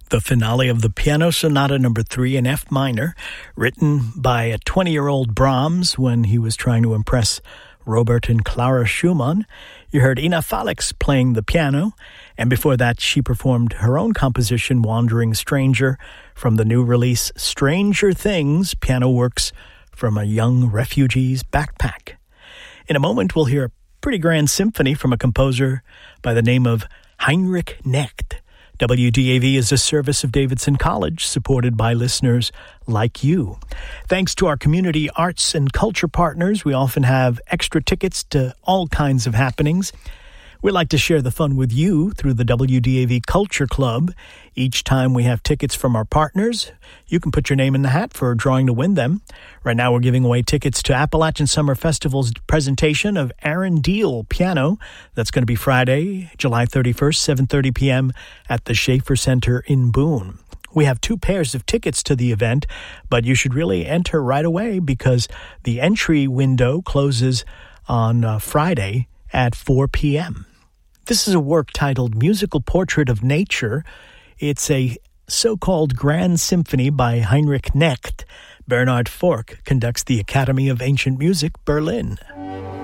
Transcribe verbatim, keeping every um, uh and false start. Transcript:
The finale of the Piano Sonata number three in F minor, written by a twenty-year-old Brahms when he was trying to impress Robert and Clara Schumann. You heard Ina Felix playing the piano, and before that she performed her own composition, Wandering Stranger, from the new release Stranger Things, piano works from a young refugee's backpack. In a moment, we'll hear a pretty grand symphony from a composer by the name of Heinrich Knecht. W D A V is a service of Davidson College, supported by listeners like you. Thanks to our community arts and culture partners, we often have extra tickets to all kinds of happenings. We like to share the fun with you through the W D A V Culture Club. Each time we have tickets from our partners, you can put your name in the hat for a drawing to win them. Right now we're giving away tickets to Appalachian Summer Festival's presentation of Aaron Deal Piano. That's going to be Friday, July thirty-first, seven thirty p.m. at the Schaefer Center in Boone. We have two pairs of tickets to the event, but you should really enter right away because the entry window closes on uh, Friday at four p.m. This is a work titled Musical Portrait of Nature. It's a so-called Grand Symphony by Heinrich Knecht. Bernhard Fork conducts the Academy of Ancient Music, Berlin.